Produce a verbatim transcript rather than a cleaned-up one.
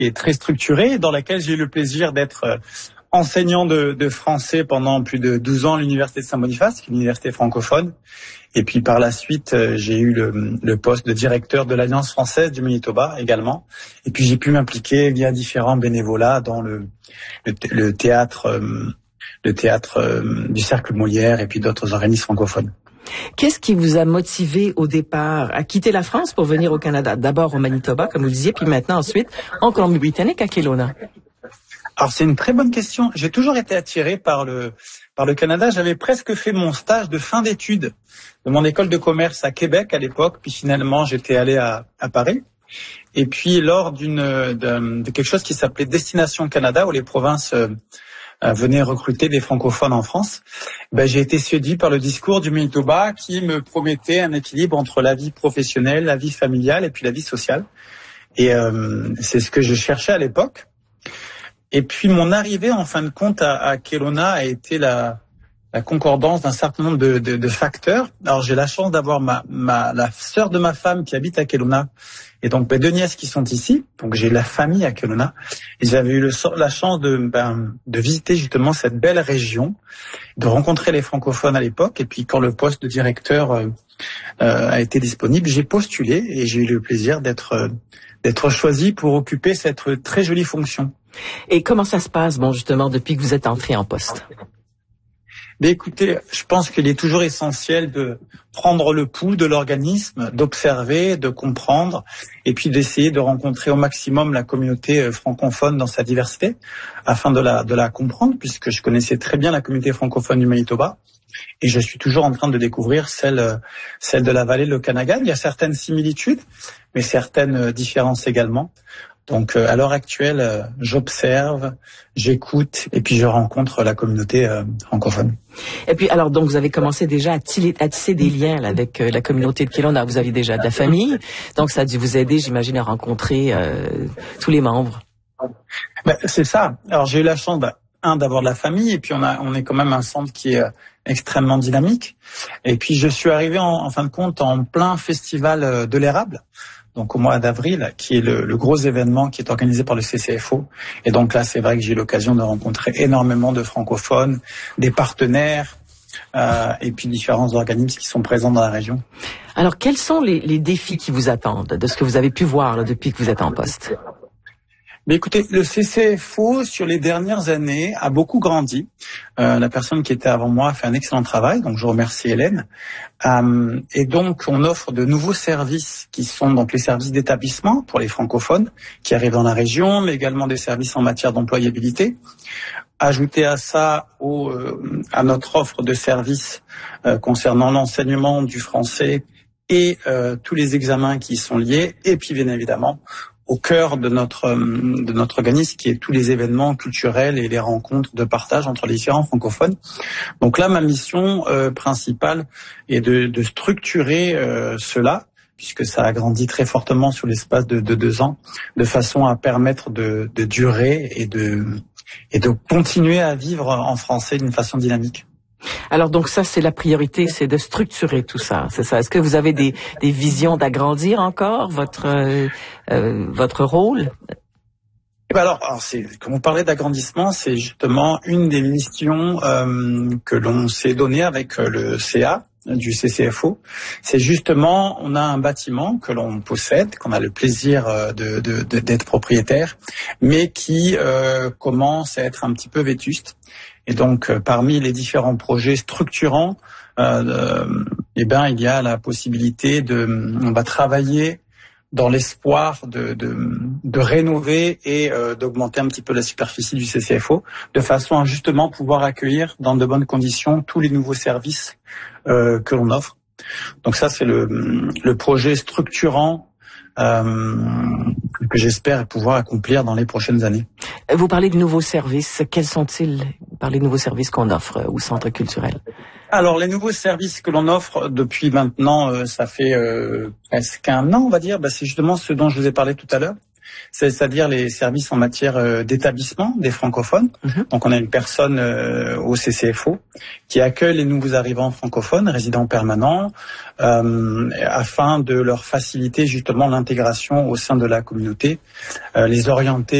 qui est très structurée, dans laquelle j'ai eu le plaisir d'être euh, enseignant de, de français pendant plus de douze ans à l'université de Saint-Boniface, qui est une université francophone. Et puis par la suite, euh, j'ai eu le, le poste de directeur de l'Alliance française du Manitoba également. Et puis j'ai pu m'impliquer via différents bénévolats dans le, le, le théâtre, euh, le théâtre euh, du Cercle Molière et puis d'autres organismes francophones. Qu'est-ce qui vous a motivé au départ à quitter la France pour venir au Canada? D'abord au Manitoba, comme vous le disiez, puis maintenant ensuite en Colombie-Britannique, à Kelowna. Alors c'est une très bonne question. J'ai toujours été attiré par le par le Canada. J'avais presque fait mon stage de fin d'études de mon école de commerce à Québec à l'époque, puis finalement j'étais allé à, à Paris. Et puis lors d'une de, de quelque chose qui s'appelait Destination Canada, où les provinces euh, venaient recruter des francophones en France, ben j'ai été séduit par le discours du Manitoba qui me promettait un équilibre entre la vie professionnelle, la vie familiale et puis la vie sociale. Et euh, c'est ce que je cherchais à l'époque. Et puis mon arrivée, en fin de compte, à, à Kelowna a été la, la concordance d'un certain nombre de, de, de facteurs. Alors j'ai la chance d'avoir ma, ma la sœur de ma femme qui habite à Kelowna, et donc ben, deux nièces qui sont ici. Donc j'ai la famille à Kelowna, et j'avais eu le, la chance de, ben, de visiter justement cette belle région, de rencontrer les francophones à l'époque. Et puis quand le poste de directeur euh, euh, a été disponible, j'ai postulé et j'ai eu le plaisir d'être euh, d'être choisi pour occuper cette très jolie fonction. Et comment ça se passe, bon, justement, depuis que vous êtes entré en poste? Mais écoutez, je pense qu'il est toujours essentiel de prendre le pouls de l'organisme, d'observer, de comprendre, et puis d'essayer de rencontrer au maximum la communauté francophone dans sa diversité, afin de la, de la comprendre, puisque je connaissais très bien la communauté francophone du Manitoba, et je suis toujours en train de découvrir celle, celle de la vallée de l'Okanagan. Il y a certaines similitudes, mais certaines différences également. Donc à l'heure actuelle, j'observe, j'écoute et puis je rencontre la communauté euh, francophone. Et puis alors donc vous avez commencé déjà à, tisser, à tisser des liens là, avec euh, la communauté de Kelowna. Vous aviez déjà de la famille, donc ça a dû vous aider, j'imagine, à rencontrer euh, tous les membres. Ben, c'est ça. Alors j'ai eu la chance, ben, un, d'avoir de la famille, et puis on a, on est quand même un centre qui est euh, extrêmement dynamique. Et puis je suis arrivé en, en fin de compte en plein festival de l'érable. Donc au mois d'avril, qui est le, le gros événement qui est organisé par le C C F O. Et donc là, c'est vrai que j'ai eu l'occasion de rencontrer énormément de francophones, des partenaires, euh, et puis différents organismes qui sont présents dans la région. Alors, quels sont les, les défis qui vous attendent de ce que vous avez pu voir là, depuis que vous êtes en poste? Mais écoutez, le C C F O, sur les dernières années, a beaucoup grandi. Euh, la personne qui était avant moi a fait un excellent travail, donc je remercie Hélène. Euh, et donc, on offre de nouveaux services qui sont donc les services d'établissement pour les francophones qui arrivent dans la région, mais également des services en matière d'employabilité. Ajouter à ça au, euh, à notre offre de services euh, concernant l'enseignement du français et euh, tous les examens qui y sont liés, et puis bien évidemment au cœur de notre de notre organisme, qui est tous les événements culturels et les rencontres de partage entre les différents francophones. Donc là, ma mission euh, principale est de, de structurer euh, cela, puisque ça a grandi très fortement sur l'espace de, de deux ans, de façon à permettre de, de durer et de et de continuer à vivre en français d'une façon dynamique. Alors donc ça, c'est la priorité, c'est de structurer tout ça, c'est ça. Est-ce que vous avez des, des visions d'agrandir encore votre euh, euh, votre rôle? Et ben alors, alors c'est, quand vous parlez d'agrandissement, c'est justement une des missions euh, que l'on s'est donnée avec le C A du C C F O. C'est justement, on a un bâtiment que l'on possède, qu'on a le plaisir de, de, de d'être propriétaire, mais qui euh, commence à être un petit peu vétuste. Et donc, euh, parmi les différents projets structurants, euh, euh, eh ben, il y a la possibilité de, on va travailler dans l'espoir de, de, de rénover et euh, d'augmenter un petit peu la superficie du C C F O, de façon à justement pouvoir accueillir dans de bonnes conditions tous les nouveaux services euh, que l'on offre. Donc ça, c'est le, le projet structurant euh, que j'espère pouvoir accomplir dans les prochaines années. Vous parlez de nouveaux services. Quels sont-ils? Vous parlez de nouveaux services qu'on offre au centre culturel. Alors, les nouveaux services que l'on offre depuis maintenant, euh, ça fait euh, presque un an, on va dire, bah, c'est justement ce dont je vous ai parlé tout à l'heure. c'est-à-dire les services en matière euh, d'établissement des francophones. Mmh. Donc on a une personne euh, au C C F O qui accueille les nouveaux arrivants francophones, résidents permanents, euh, afin de leur faciliter justement l'intégration au sein de la communauté, euh, les orienter